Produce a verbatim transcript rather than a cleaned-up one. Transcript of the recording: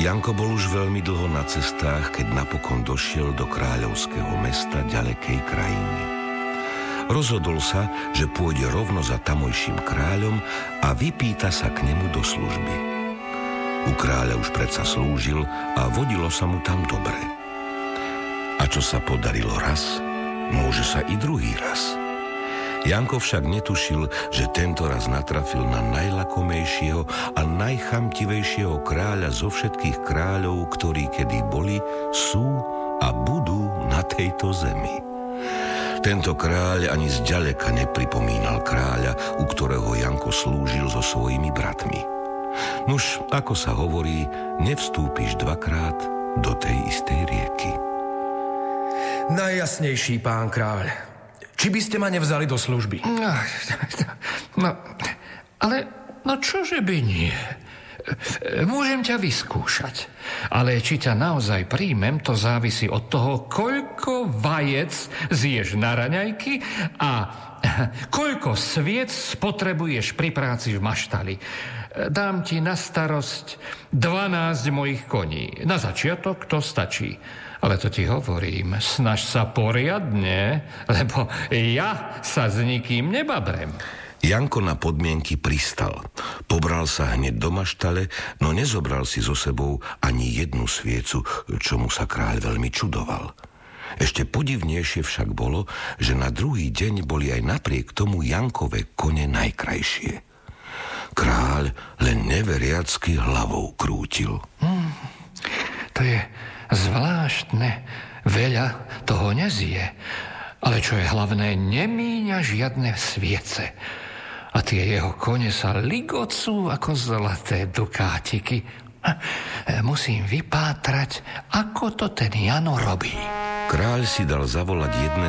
Janko bol už veľmi dlho na cestách, keď napokon došiel do kráľovského mesta ďalekej krajiny. Rozhodol sa, že pôjde rovno za tamojším kráľom a vypýta sa k nemu do služby. U kráľa už predsa slúžil a vodilo sa mu tam dobre. A čo sa podarilo raz, môže sa i druhý raz. Janko však netušil, že tento raz natrafil na najlakomejšieho a najchamtivejšieho kráľa zo všetkých kráľov, ktorí kedy boli, sú a budú na tejto zemi. Tento kráľ ani zďaleka nepripomínal kráľa, u ktorého Janko slúžil so svojimi bratmi. Nuž, ako sa hovorí, nevstúpiš dvakrát do tej istej rieky. Najjasnejší pán kráľ, či by ste ma nevzali do služby? No, no ale no čože by nie? Môžem ťa vyskúšať, ale či ťa naozaj príjmem, to závisí od toho, koľko vajec zješ na raňajky a koľko sviec spotrebuješ pri práci v maštali. Dám ti na starosť dvanásť mojich koní. Na začiatok to stačí. Ale to ti hovorím, snaž sa poriadne, lebo ja sa s nikým nebabrem. Janko na podmienky pristal. Pobral sa hneď do maštale, no nezobral si so sebou ani jednu sviecu, čomu sa kráľ veľmi čudoval. Ešte podivnejšie však bolo, že na druhý deň boli aj napriek tomu Jankove kone najkrajšie. Kráľ len neveriacky hlavou krútil. Hmm, to je zvláštne. Veľa toho nezje. Ale čo je hlavné, nemíňa žiadne sviece. A tie jeho kone sa ligocú ako zlaté dukátiky. Musím vypátrať, ako to ten Jano robí. Kráľ si dal zavolať jedného